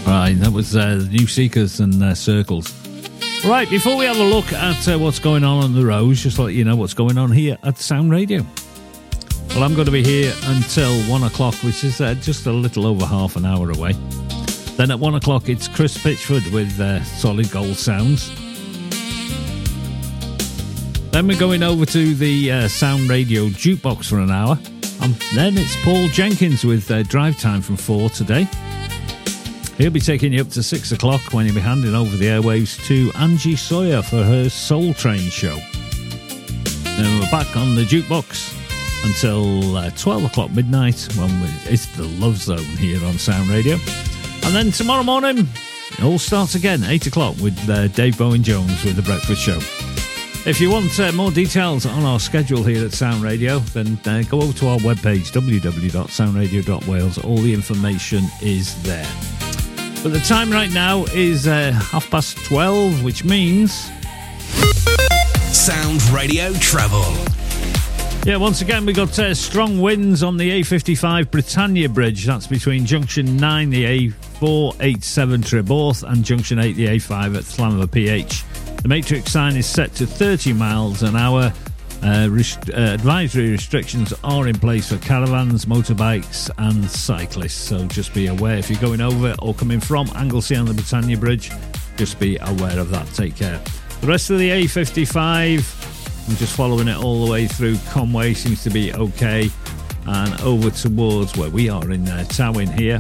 Right, that was New Seekers and Circles. Right, before we have a look at what's going on the roads, just to let you know what's going on here at Sound Radio. Well, I'm going to be here until 1 o'clock, which is just a little over half an hour away. Then at 1 o'clock, it's Chris Pitchford with Solid Gold Sounds. Then we're going over to the Sound Radio Jukebox for an hour. Then it's Paul Jenkins with Drive Time from 4 today. He'll be taking you up to 6 o'clock when he'll be handing over the airwaves to Angie Sawyer for her Soul Train show. Then we're back on the Jukebox until 12 o'clock midnight when it's the Love Zone here on Sound Radio. And then tomorrow morning, it all starts again, 8 o'clock, with Dave Bowen-Jones with The Breakfast Show. If you want more details on our schedule here at Sound Radio, then go over to our webpage, www.soundradio.wales. All the information is there. But the time right now is 12:30, which means... Sound Radio Travel. Yeah, once again, we got strong winds on the A55 Britannia Bridge. That's between Junction 9, the A487 Treborth, and Junction 8, the A5 at Llanfair PH. The matrix sign is set to 30 miles an hour. Advisory restrictions are in place for caravans, motorbikes and cyclists. So just be aware if you're going over or coming from Anglesey on the Britannia Bridge, just be aware of that. Take care. The rest of the A55, I'm just following it all the way through Conway, seems to be okay. And over towards where we are in Towyn here.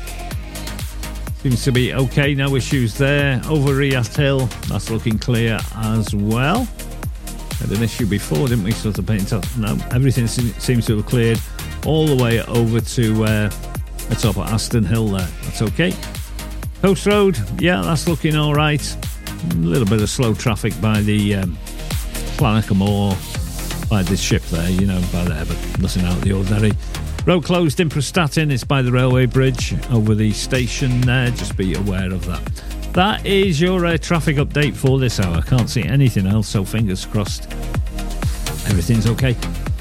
Seems to be okay, no issues there. Over Rhys Hill, that's looking clear as well. Had an issue before, didn't we? Sort of paint up. No, everything seems to have cleared all the way over to the top of Aston Hill there. That's okay. Coast Road, yeah, that's looking all right. A little bit of slow traffic by the Llanacarmore, by the ship there, by there, but nothing out of the ordinary. Road closed in Prestatyn, it's by the railway bridge over the station there, just be aware of that. That is your traffic update for this hour. Can't see anything else, so fingers crossed everything's okay.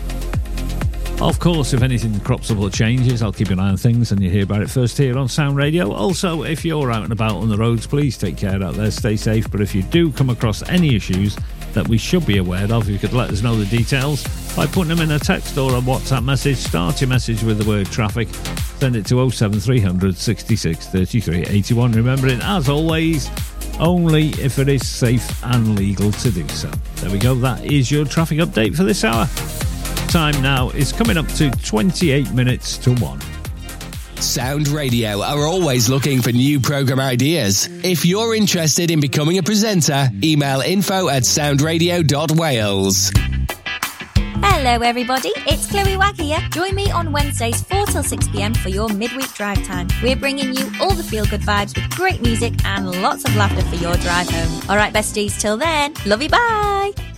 Of course, if anything crops up or changes, I'll keep an eye on things and you hear about it first here on Sound Radio. Also, if you're out and about on the roads, please take care out there, stay safe. But if you do come across any issues that we should be aware of, you could let us know the details by putting them in a text or a WhatsApp message. Start your message with the word traffic, send it to 07300 66 33 81. Remembering, as always, only if it is safe and legal to do so. There we go, that is your traffic update for this hour. Time now is coming up to 28 minutes to 1. Sound Radio are always looking for new programme ideas. If you're interested in becoming a presenter, email info@soundradio.wales. Hello everybody, it's Chloe Wag here. Join me on Wednesdays 4 till 6pm for your midweek drive time. We're bringing you all the feel-good vibes with great music and lots of laughter for your drive home. Alright besties, till then, love you, bye!